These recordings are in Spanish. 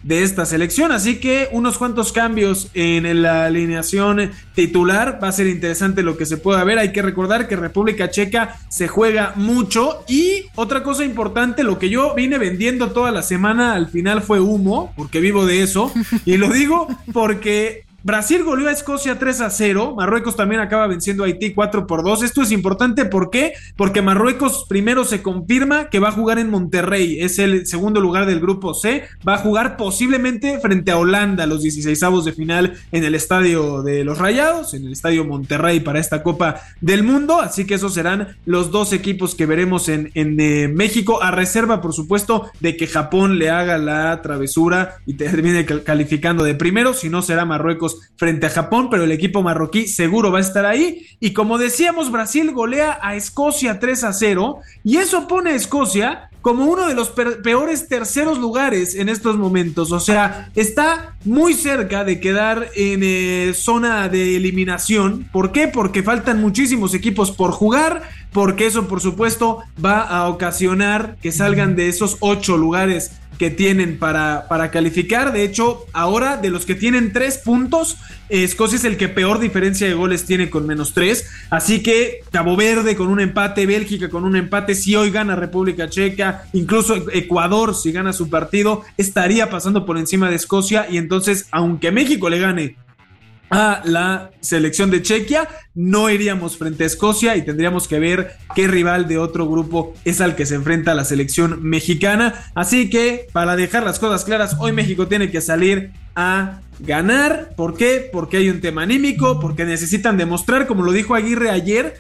de esta selección, así que unos cuantos cambios en la alineación titular. Va a ser interesante lo que se pueda ver. Hay que recordar que República Checa se juega mucho, y otra cosa importante, lo que yo vine vendiendo toda la semana al final fue humo, porque vivo de eso, y lo digo porque Brasil goleó a Escocia 3-0, Marruecos también acaba venciendo a Haití 4-2. Esto es importante, ¿por qué? Porque Marruecos primero se confirma que va a jugar en Monterrey, es el segundo lugar del grupo C, va a jugar posiblemente frente a Holanda los 16avos de final en el estadio de los Rayados, en el estadio Monterrey para esta Copa del Mundo, así que esos serán los dos equipos que veremos en México, a reserva por supuesto de que Japón le haga la travesura y termine calificando de primero, si no será Marruecos frente a Japón, pero el equipo marroquí seguro va a estar ahí. Y como decíamos, Brasil golea a Escocia 3-0, y eso pone a Escocia como uno de los peores terceros lugares en estos momentos. O sea, está muy cerca de quedar en zona de eliminación. ¿Por qué? Porque faltan muchísimos equipos por jugar, porque eso por supuesto va a ocasionar que salgan de esos 8 lugares que tienen para calificar. De hecho, ahora de los que tienen 3 puntos, Escocia es el que peor diferencia de goles tiene con -3, así que Cabo Verde con un empate, Bélgica con un empate, si hoy gana República Checa, incluso Ecuador si gana su partido, estaría pasando por encima de Escocia, y entonces aunque México le gane a la selección de Chequia, no iríamos frente a Escocia y tendríamos que ver qué rival de otro grupo es al que se enfrenta a la selección mexicana. Así que, para dejar las cosas claras, hoy México tiene que salir a ganar. ¿Por qué? Porque hay un tema anímico, porque necesitan demostrar, como lo dijo Aguirre ayer,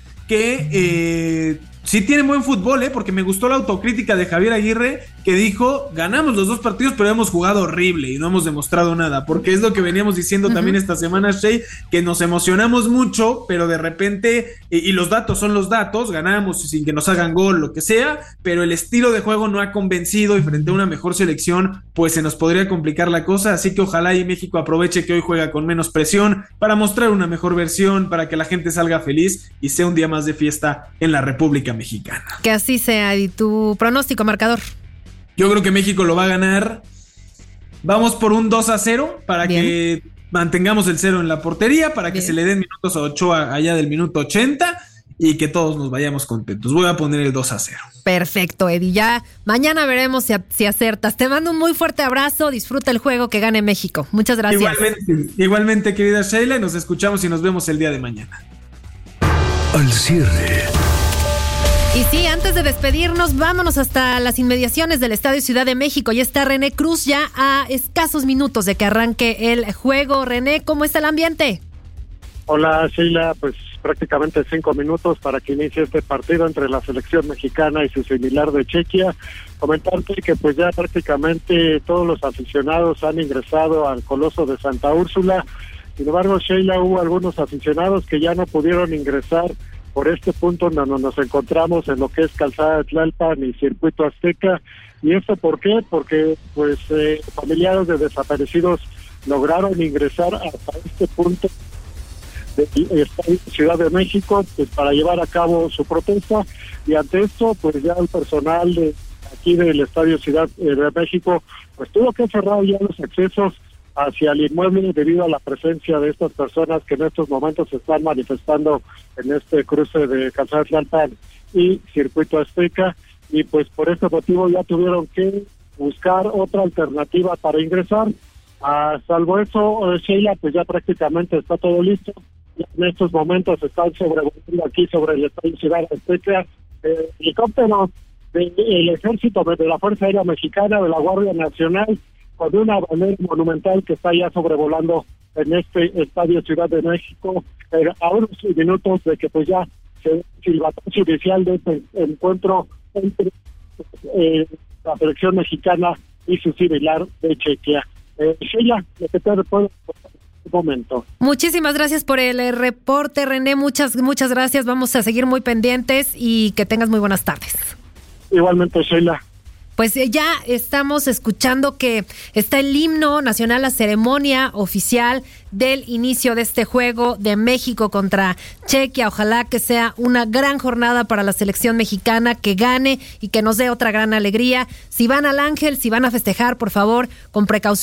que sí tienen buen fútbol, porque me gustó la autocrítica de Javier Aguirre, que dijo, ganamos los 2 partidos, pero hemos jugado horrible y no hemos demostrado nada, porque es lo que veníamos diciendo también esta semana, Shey, que nos emocionamos mucho, pero de repente, y los datos son los datos, ganamos sin que nos hagan gol, lo que sea, pero el estilo de juego no ha convencido, y frente a una mejor selección, pues se nos podría complicar la cosa, así que ojalá y México aproveche que hoy juega con menos presión, para mostrar una mejor versión, para que la gente salga feliz, y sea un día más de fiesta en la República Mexicana. Que así sea. ¿Y tu pronóstico, marcador? Yo creo que México lo va a ganar. Vamos por un 2-0 para Bien. que mantengamos el 0 en la portería, para que se le den minutos a Ochoa allá del minuto 80 y que todos nos vayamos contentos. Voy a poner el 2-0. Perfecto, Eddie. Ya mañana veremos si acertas. Te mando un muy fuerte abrazo. Disfruta el juego, que gane México. Muchas gracias. Igualmente, querida Sheila, nos escuchamos y nos vemos el día de mañana. Al cierre. Y sí, antes de despedirnos, vámonos hasta las inmediaciones del Estadio Ciudad de México. Ya está René Cruz, ya a escasos minutos de que arranque el juego. René, ¿cómo está el ambiente? Hola, Sheila, pues prácticamente 5 minutos para que inicie este partido entre la selección mexicana y su similar de Chequia. Comentarte que pues ya prácticamente todos los aficionados han ingresado al Coloso de Santa Úrsula. Sin embargo, Sheila, hubo algunos aficionados que ya no pudieron ingresar por este punto donde nos encontramos en lo que es Calzada de Tlalpan y Circuito Azteca. ¿Y esto por qué? Porque pues familiares de desaparecidos lograron ingresar hasta este punto de Ciudad de México, pues para llevar a cabo su protesta, y ante esto pues ya el personal de aquí del Estadio Ciudad de México pues tuvo que cerrar ya los accesos hacia el inmueble debido a la presencia de estas personas que en estos momentos se están manifestando en este cruce de Calzada de Tlalpan y Circuito Azteca, y pues por este motivo ya tuvieron que buscar otra alternativa para ingresar. Salvo eso, Sheila, pues ya prácticamente está todo listo. Ya en estos momentos están sobrevolando aquí sobre el Estadio Ciudad de Azteca helicópteros del Ejército, de la Fuerza Aérea Mexicana, de la Guardia Nacional, con una bandera monumental que está ya sobrevolando en este Estadio Ciudad de México, a unos minutos de que pues ya se silbatazo inicial de este encuentro entre la selección mexicana y su similar de Chequia. Sheila, lo que te recuerdo un momento. Muchísimas gracias por el reporte, René, muchas gracias, vamos a seguir muy pendientes y que tengas muy buenas tardes. Igualmente, Sheila. Pues ya estamos escuchando que está el himno nacional, la ceremonia oficial del inicio de este juego de México contra Chequia. Ojalá que sea una gran jornada para la selección mexicana, que gane y que nos dé otra gran alegría. Si van al Ángel, si van a festejar, por favor, con precaución.